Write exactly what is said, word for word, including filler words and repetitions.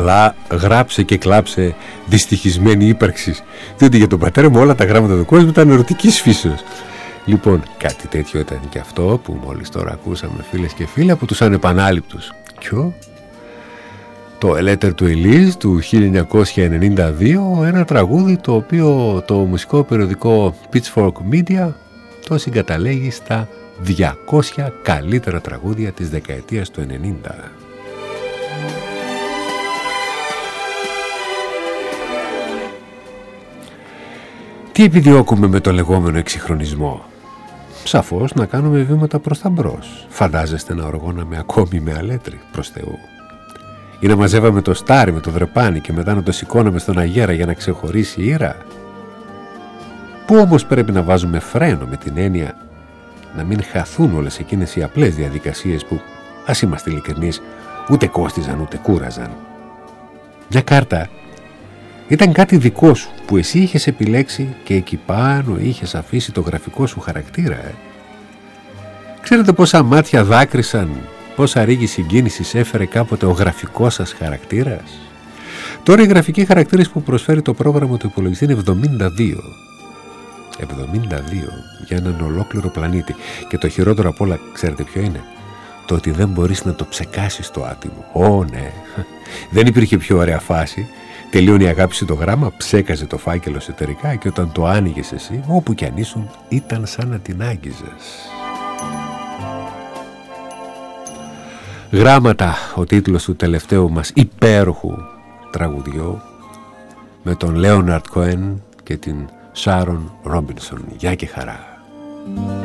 Γλα, γράψε και κλάψε δυστυχισμένη ύπαρξη. Διότι για τον πατέρα μου όλα τα γράμματα του κόσμου ήταν ερωτικής φύσεως. Λοιπόν, κάτι τέτοιο ήταν και αυτό που μόλις τώρα ακούσαμε, φίλες και φίλοι, από τους Ανεπανάληπτους. Ποιο? Το A Letter to Elise του χίλια εννιακόσια ενενήντα δύο, ένα τραγούδι το οποίο το μουσικό περιοδικό Pitchfork Media το συγκαταλέγει στα διακόσια καλύτερα τραγούδια της δεκαετίας του ενενήντα. Τι επιδιώκουμε με το λεγόμενο εξυγχρονισμό? Σαφώς να κάνουμε βήματα προς τα μπρος. Φαντάζεστε να οργώναμε ακόμη με αλέτρι, προς Θεού? Ή να μαζεύαμε το στάρι με το δρεπάνι και μετά να το σηκώναμε στον αγέρα για να ξεχωρίσει η ήρα? Πού όμως πρέπει να βάζουμε φρένο, με την έννοια να μην χαθούν όλες εκείνες οι απλές διαδικασίες που, ας είμαστε ειλικρινείς, ούτε κόστιζαν ούτε κούραζαν. Μια κάρτα ήταν κάτι δικό σου που εσύ είχες επιλέξει και εκεί πάνω είχες αφήσει το γραφικό σου χαρακτήρα. Ε. Ξέρετε πόσα μάτια δάκρυσαν, πόσα ρίγη συγκίνησης έφερε κάποτε ο γραφικός σας χαρακτήρας? Τώρα οι γραφικοί χαρακτήρες που προσφέρει το πρόγραμμα του υπολογιστή είναι εβδομήντα δύο. εβδομήντα δύο για έναν ολόκληρο πλανήτη. Και το χειρότερο απ' όλα, ξέρετε ποιο είναι? Το ότι δεν μπορείς να το ψεκάσεις το άτιμο. Ω ναι, δεν υπήρχε πιο ωραία φάση. Τελείωνε η αγάπη το γράμμα, ψέκαζε το φάκελο εσωτερικά και όταν το άνοιγες εσύ, όπου κι αν ήσουν, ήταν σαν να την άγγιζες. Γράμματα, ο τίτλος του τελευταίου μας υπέροχου τραγουδιού, με τον Λέοναρντ Κόεν και την Σάρον Ρόμπινσον. Γεια και χαρά.